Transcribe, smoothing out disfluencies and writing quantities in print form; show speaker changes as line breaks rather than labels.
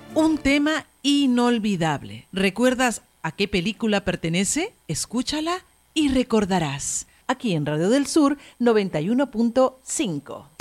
Un tema inolvidable. ¿Recuerdas a qué película pertenece? Escúchala y recordarás. Aquí en Radio del Sur 91.5.